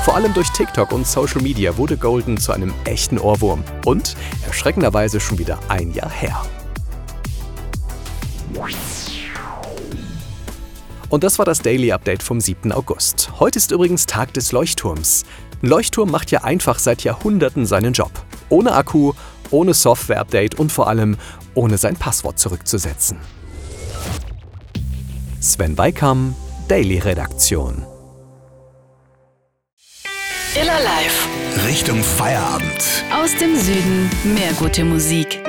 Vor allem durch TikTok und Social Media wurde Golden zu einem echten Ohrwurm. Und erschreckenderweise schon wieder ein Jahr her. Und das war das Daily Update vom 7. August. Heute ist übrigens Tag des Leuchtturms. Ein Leuchtturm macht ja einfach seit Jahrhunderten seinen Job. Ohne Akku, ohne Software-Update und vor allem ohne sein Passwort zurückzusetzen. Sven Weikam, Daily Redaktion. Iller Live. Richtung Feierabend. Aus dem Süden mehr gute Musik.